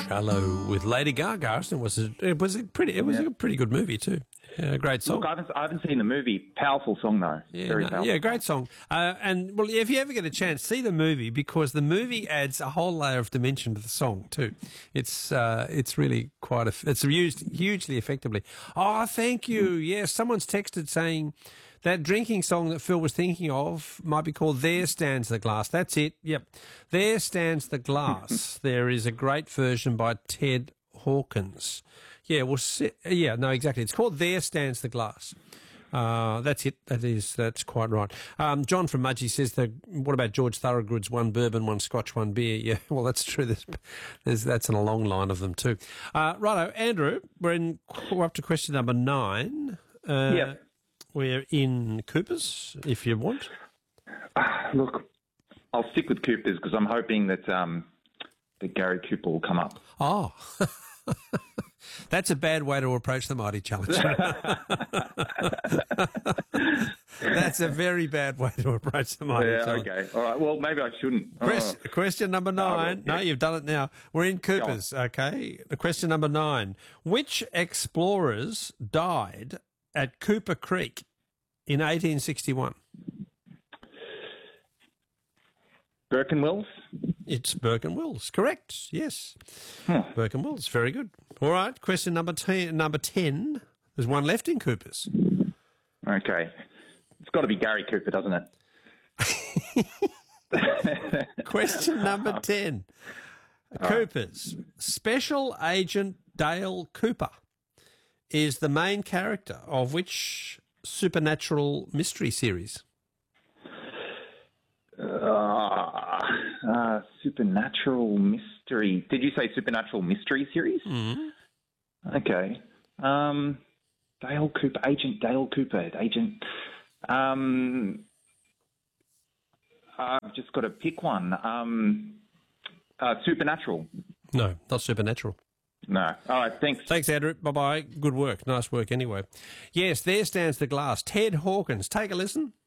J-Lo with Lady Gaga. It was a pretty good movie too. Great song. Look, I haven't seen the movie. Powerful song though. Very powerful. Yeah, great song. And well, if you ever get a chance, see the movie, because the movie adds a whole layer of dimension to the song too. It's really it's used hugely effectively. Oh, thank you. Yes, someone's texted saying that drinking song that Phil was thinking of might be called "There Stands the Glass." That's it. Yep, "There Stands the Glass." There is a great version by Ted Hawkins. Yeah, no, exactly. It's called "There Stands the Glass." That's it. That's quite right. John from Mudgee says, what about George Thorogood's "One bourbon, one scotch, one beer"? Yeah, well, that's true. That's in a long line of them too. Righto, Andrew, we're up to question number 9. Yeah. We're in Coopers, if you want. Look, I'll stick with Coopers because I'm hoping that Gary Cooper will come up. Oh, that's a bad way to approach the Mighty Challenge. That's a very bad way to approach the Mighty Challenge. Okay. All right. Well, maybe I shouldn't. Question number 9. No, you've done it now. We're in Coopers, okay? The question number 9. Which explorers died at Cooper Creek in 1861? Burke and Wills? It's Burke and Wills, correct, yes. Burke and Wills, very good. All right, question number 10. There's one left in Coopers. Okay. It's got to be Gary Cooper, doesn't it? Question number 10. Coopers. Special Agent Dale Cooper is the main character of which supernatural mystery series? Supernatural mystery. Did you say supernatural mystery series? Mm-hmm. Okay. Dale Cooper, Agent Dale Cooper, Agent. I've just got to pick one. Supernatural. No, not supernatural. No. All right, thanks. Thanks, Andrew. Bye-bye. Good work. Nice work anyway. Yes, There Stands the Glass. Ted Hawkins. Take a listen.